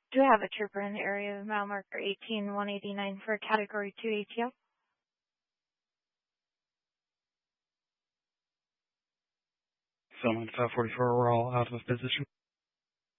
Do have a trooper in the area of mile marker 18189 for a Category 2 ATO. Summit 544, we're all out of position.